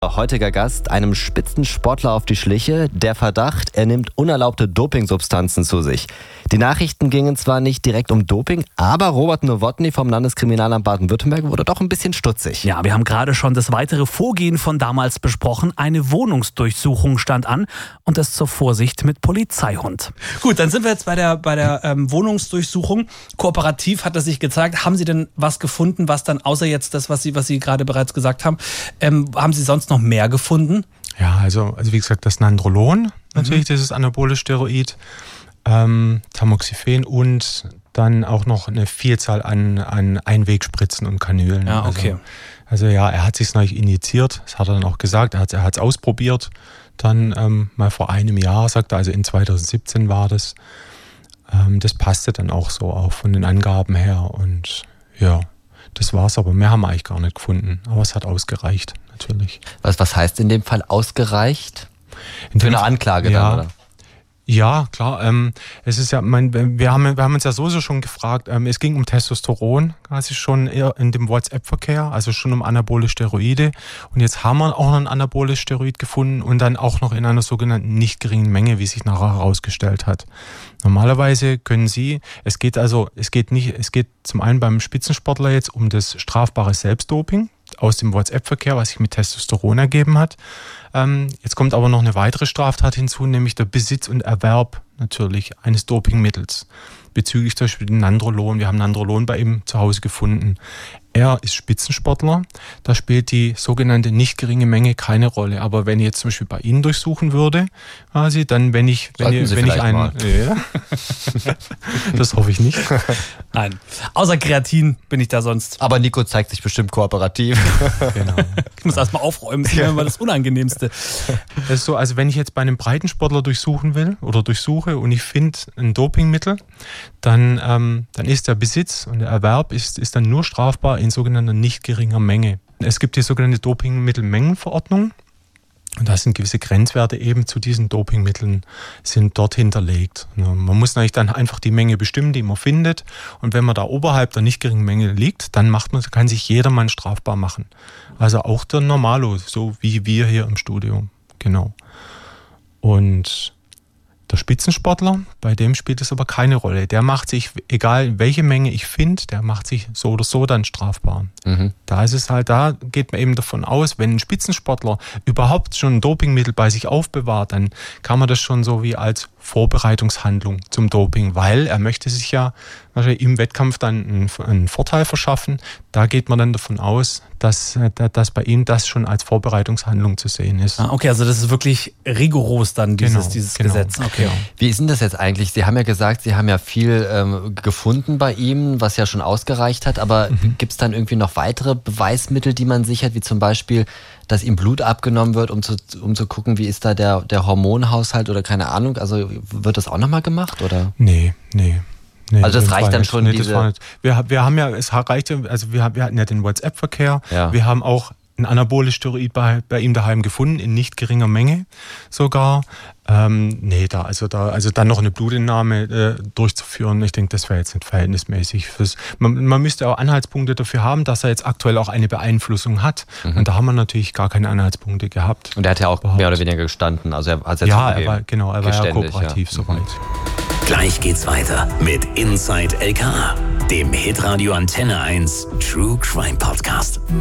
Heutiger Gast, einem Spitzensportler auf die Schliche. Der Verdacht, er nimmt unerlaubte Dopingsubstanzen zu sich. Die Nachrichten gingen zwar nicht direkt um Doping, aber Robert Nowotny vom Landeskriminalamt Baden-Württemberg wurde doch ein bisschen stutzig. Ja, wir haben gerade schon das weitere Vorgehen von damals besprochen. Eine Wohnungsdurchsuchung stand an und das zur Vorsicht mit Polizeihund. Gut, dann sind wir jetzt bei der Wohnungsdurchsuchung. Kooperativ hat es sich gezeigt. Haben Sie denn was gefunden, was dann außer jetzt das, was Sie gerade bereits gesagt haben, haben Sie sonst noch mehr gefunden? Ja, also wie gesagt, das Nandrolon, natürlich dieses anabole Steroid, Tamoxifen und dann auch noch eine Vielzahl an Einwegspritzen und Kanülen. Ja, okay. Also er hat sich neu injiziert, das hat er dann auch gesagt, er hat es ausprobiert, dann mal vor einem Jahr, sagt er, also in 2017 war das. Das passte dann auch so, auch von den Angaben her und ja, das war's, aber mehr haben wir eigentlich gar nicht gefunden, aber es hat ausgereicht, natürlich. Was heißt in dem Fall ausgereicht? Für eine Anklage dann, oder? Ja, klar. Es ist ja, wir haben uns ja sowieso schon gefragt, es ging um Testosteron, quasi schon eher in dem WhatsApp-Verkehr, also schon um anabole Steroide. Und jetzt haben wir auch noch ein anaboles Steroid gefunden und dann auch noch in einer sogenannten nicht geringen Menge, wie sich nachher herausgestellt hat. Normalerweise können es geht zum einen beim Spitzensportler jetzt um das strafbare Selbstdoping aus dem WhatsApp-Verkehr, was sich mit Testosteron ergeben hat. Jetzt kommt aber noch eine weitere Straftat hinzu, nämlich der Besitz und Erwerb natürlich eines Dopingmittels. Bezüglich zum Beispiel den Nandrolon. Wir haben Nandrolon bei ihm zu Hause gefunden. Er ist Spitzensportler. Da spielt die sogenannte nicht geringe Menge keine Rolle. Aber wenn ich jetzt zum Beispiel bei Ihnen durchsuchen würde, quasi, dann wenn ich einen... Ja, das hoffe ich nicht. Nein, außer Kreatin bin ich da sonst. Aber Nico zeigt sich bestimmt kooperativ. Genau. Ich muss erstmal aufräumen, das ist immer das Unangenehmste. Das ist so, also wenn ich jetzt bei einem Breitensportler durchsuchen will oder durchsuche und ich finde ein Dopingmittel, dann ist der Besitz und der Erwerb ist dann nur strafbar in sogenannter nicht geringer Menge. Es gibt die sogenannte Dopingmittelmengenverordnung und da sind gewisse Grenzwerte eben zu diesen Dopingmitteln sind dort hinterlegt. Man muss natürlich dann einfach die Menge bestimmen, die man findet, und wenn man da oberhalb der nicht geringen Menge liegt, dann kann sich jedermann strafbar machen. Also auch der Normalo, so wie wir hier im Studio. Genau. Und der Spitzensportler, bei dem spielt es aber keine Rolle. Der macht sich, egal welche Menge ich finde, der macht sich so oder so dann strafbar. Da ist es halt, da geht man eben davon aus, wenn ein Spitzensportler überhaupt schon ein Dopingmittel bei sich aufbewahrt, dann kann man das schon so wie als Vorbereitungshandlung zum Doping, weil er möchte sich ja wahrscheinlich im Wettkampf dann einen Vorteil verschaffen. Da geht man dann davon aus, dass bei ihm das schon als Vorbereitungshandlung zu sehen ist. Okay, also das ist wirklich rigoros dann, dieses Gesetz. Okay. Genau. Wie ist denn das jetzt eigentlich? Sie haben ja gesagt, Sie haben ja viel gefunden bei ihm, was ja schon ausgereicht hat, aber gibt es dann irgendwie noch weitere Beweismittel, die man sichert, wie zum Beispiel, dass ihm Blut abgenommen wird, um zu gucken, wie ist da der Hormonhaushalt oder keine Ahnung? Also wird das auch nochmal gemacht, oder? Nee. Also das reicht dann schon, wir haben ja, es reichte, also wir hatten ja den WhatsApp-Verkehr, wir haben auch ein anaboles Steroid bei ihm daheim gefunden, in nicht geringer Menge sogar. Also dann noch eine Blutentnahme durchzuführen, ich denke, das wäre jetzt nicht verhältnismäßig. Man müsste auch Anhaltspunkte dafür haben, dass er jetzt aktuell auch eine Beeinflussung hat. Und da haben wir natürlich gar keine Anhaltspunkte gehabt. Und er hat ja auch mehr oder weniger gestanden. Also er hat er war ja kooperativ soweit. Gleich geht's weiter mit Inside LKA, dem Hitradio Antenne 1 True Crime Podcast.